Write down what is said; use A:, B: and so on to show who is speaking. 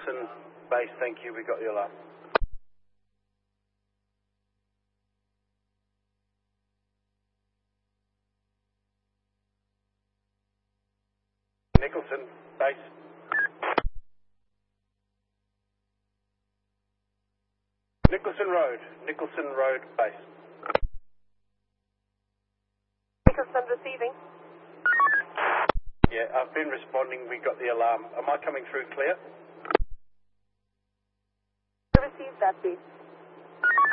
A: Nicholson base, thank you, we got the alarm. Nicholson base. Nicholson Road base.
B: Nicholson receiving.
A: Yeah, I've been responding, we got the alarm. Am I coming through clear?
B: Receive that, please.